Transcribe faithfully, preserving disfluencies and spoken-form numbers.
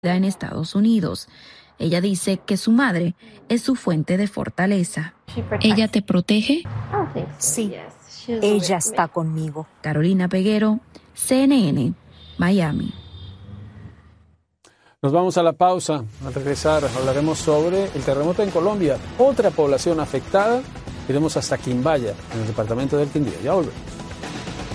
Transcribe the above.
en Estados Unidos. Ella dice que su madre es su fuente de fortaleza. ¿Ella te protege? Sí, ella está conmigo. Carolina Peguero, C N N, Miami. Nos vamos a la pausa. Al regresar hablaremos sobre el terremoto en Colombia, otra población afectada. Iremos hasta Quimbaya, en el departamento del Quindío. Ya volvemos.